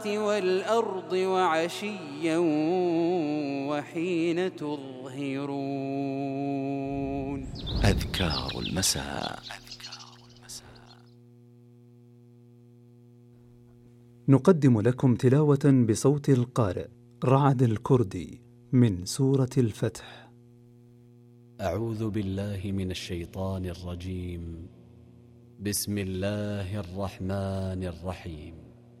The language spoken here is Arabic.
والأرض وعشيا وحين تظهرون. أذكار المساء. نقدم لكم تلاوة بصوت القارئ رعد الكردي من سورة الفتح. أعوذ بالله من الشيطان الرجيم. بسم الله الرحمن الرحيم.